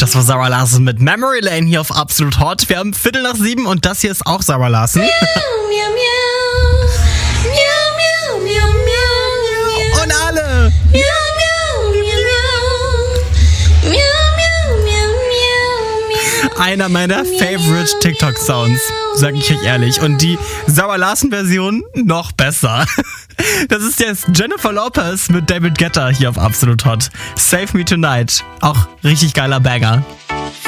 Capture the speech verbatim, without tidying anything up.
Das war Zara Larsson mit Memory Lane hier auf Absolut Hot. Wir haben Viertel nach sieben und das hier ist auch Zara Larsson. Miau, miau, miau. Miau, miau, miau, miau. Und alle. Miau, miau, miau, miau. Miau, miau, miau, miau, miau. Einer meiner Favorite TikTok-Sounds, sag ich euch ehrlich. Und die Zara Larsson-Version noch besser. Das ist jetzt Jennifer Lopez mit David Guetta hier auf Absolut Hot. Save Me Tonight. Auch richtig geiler Banger.